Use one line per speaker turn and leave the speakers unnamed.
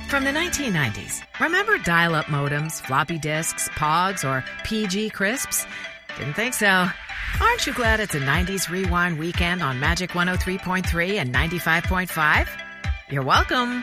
From the 1990s, remember dial-up modems, floppy disks, pogs, or PG crisps? Didn't think so. Aren't you glad it's a 90s rewind weekend on Magic 103.3 and 95.5? You're welcome.